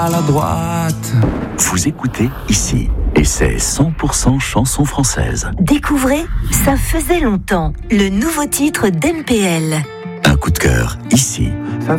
à la droite. Vous écoutez ici, et c'est 100% chanson française. Découvrez Ça faisait longtemps, le nouveau titre d'MPL. Un coup de cœur ici. Ça